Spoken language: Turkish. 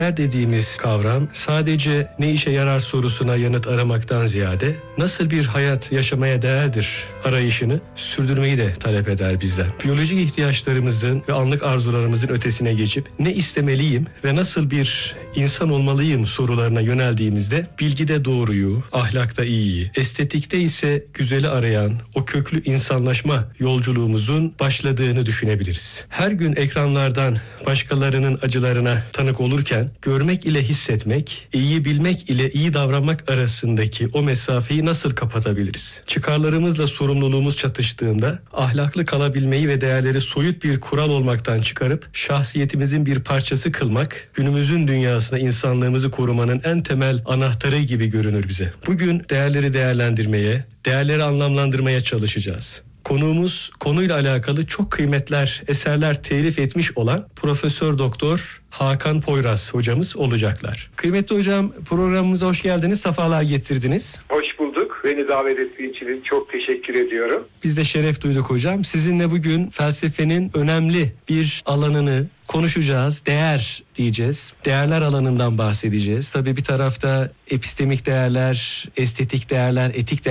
Dediğimiz kavram sadece ne işe yarar sorusuna yanıt aramaktan ziyade nasıl bir hayat yaşamaya değerdir arayışını sürdürmeyi de talep eder bizden. Biyolojik ihtiyaçlarımızın ve anlık arzularımızın ötesine geçip ne istemeliyim ve nasıl bir insan olmalıyım sorularına yöneldiğimizde bilgide doğruyu, ahlakta iyiyi, estetikte ise güzeli arayan o köklü insanlaşma yolculuğumuzun başladığını düşünebiliriz. Her gün ekranlardan başkalarının acılarına tanık olurken görmek ile hissetmek, iyi bilmek ile iyi davranmak arasındaki o mesafeyi nasıl kapatabiliriz? Çıkarlarımızla sorumluluğumuz çatıştığında ahlaklı kalabilmeyi ve değerleri soyut bir kural olmaktan çıkarıp şahsiyetimizin bir parçası kılmak, günümüzün dünyasında insanlığımızı korumanın en temel anahtarı gibi görünür bize. Bugün değerleri değerlendirmeye, değerleri anlamlandırmaya çalışacağız. Konuğumuz konuyla alakalı çok kıymetler, eserler telif etmiş olan Profesör Doktor Hakan Poyraz hocamız olacaklar. Kıymetli hocam, programımıza hoş geldiniz, sefalar getirdiniz. Hoş bulduk. Beni davet ettiği için çok teşekkür ediyorum. Biz de şeref duyduk hocam. Sizinle bugün felsefenin önemli bir alanını konuşacağız. Değer diyeceğiz. Değerler alanından bahsedeceğiz. Tabii bir tarafta epistemik değerler, estetik değerler, etik değerler